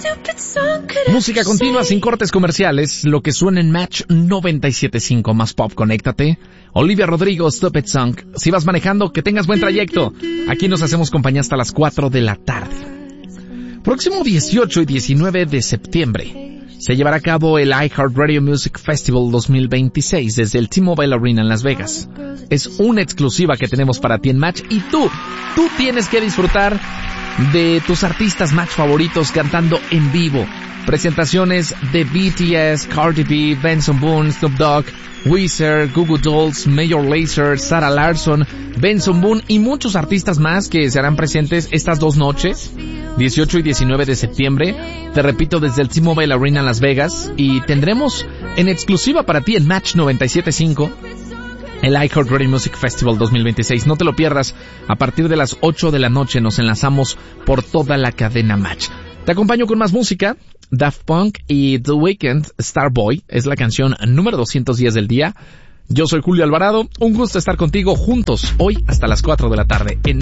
Música continua sin cortes comerciales, lo que suena en Match 97.5 más pop, conéctate. Olivia Rodrigo, Stupid Song. Si vas manejando, que tengas buen trayecto. Aquí nos hacemos compañía hasta las 4 de la tarde. Próximo 18 y 19 de septiembre se llevará a cabo el iHeartRadio Music Festival 2026 desde el T-Mobile Arena en Las Vegas. Es una exclusiva que tenemos para ti en Match y tú tienes que disfrutar de tus artistas Match favoritos cantando en vivo. Presentaciones de BTS, Cardi B, Benson Boone, Snoop Dogg, Weezer, Goo Goo Dolls, Major Lazer, Sarah Larsson, Benson Boone y muchos artistas más que serán presentes estas dos noches, 18 y 19 de septiembre. Te repito, desde el T-Mobile Arena en Las Vegas, y tendremos en exclusiva para ti en Match 97.5 el iHeartRadio Music Festival 2026. No te lo pierdas. A partir de las 8 de la noche nos enlazamos por toda la cadena Match. Te acompaño con más música. Daft Punk y The Weeknd, Starboy, es la canción número 210 del día. Yo soy Julio Alvarado. Un gusto estar contigo juntos hoy hasta las 4 de la tarde en